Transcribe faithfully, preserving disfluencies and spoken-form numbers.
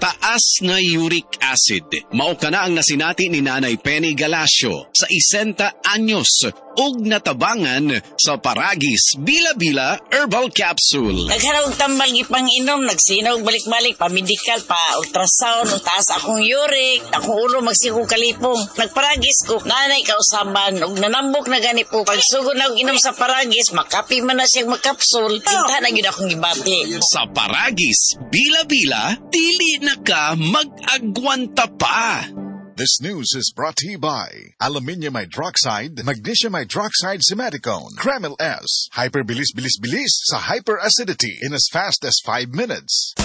Taas na uric acid. Mao kana ang nasinati ni Nanay Penny Galasio sa isenta anyos ug natabangan sa Paragis Bila-Bila Herbal Capsule. Nagharap tambal gipang inom, nagsinaw balik-balik pa medical pa ultrasound, taas akong uric, akong ulo magsiko kalipong. Nagparagis ko, nanay kausaban ug nanambok na gani po. Pagsugod na og inom sa Paragis, makapi man na siyang magkapsul. Sinta na gyud akong gibati. Sa Paragis Bila-Bila, dili na ka mag-agwanta pa. This news is brought to you by Aluminium Hydroxide, Magnesium Hydroxide Simaticone, Kremil S. Hyperbilis-bilis-bilis sa hyperacidity in as fast as five minutes.